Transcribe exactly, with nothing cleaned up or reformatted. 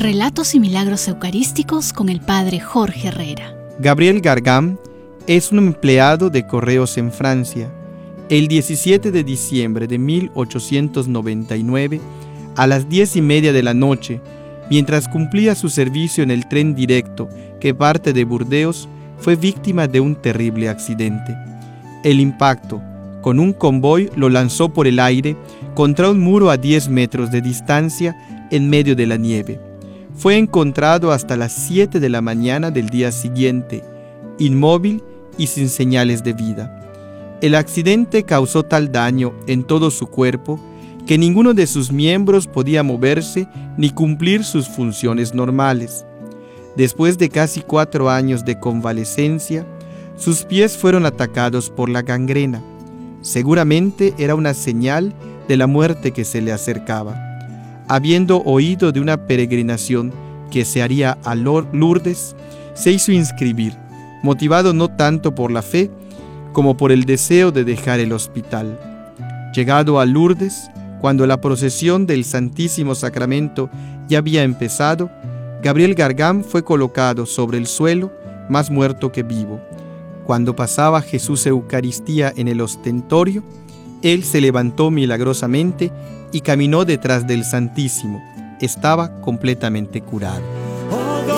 Relatos y milagros eucarísticos con el Padre Jorge Herrera. Gabriel Gargam es un empleado de correos en Francia. El diecisiete de diciembre de mil ochocientos noventa y nueve, a las diez y media de la noche, mientras cumplía su servicio en el tren directo que parte de Burdeos, fue víctima de un terrible accidente. El impacto con un convoy lo lanzó por el aire contra un muro a diez metros de distancia en medio de la nieve. Fue encontrado hasta las siete de la mañana del día siguiente, inmóvil y sin señales de vida. El accidente causó tal daño en todo su cuerpo que ninguno de sus miembros podía moverse ni cumplir sus funciones normales. Después de casi cuatro años de convalecencia, sus pies fueron atacados por la gangrena. Seguramente era una señal de la muerte que se le acercaba. Habiendo oído de una peregrinación que se haría a Lourdes, se hizo inscribir, motivado no tanto por la fe como por el deseo de dejar el hospital. Llegado a Lourdes, cuando la procesión del Santísimo Sacramento ya había empezado, Gabriel Gargam fue colocado sobre el suelo, más muerto que vivo. Cuando pasaba Jesús Eucaristía en el ostentorio, él se levantó milagrosamente y caminó detrás del Santísimo. Estaba completamente curado.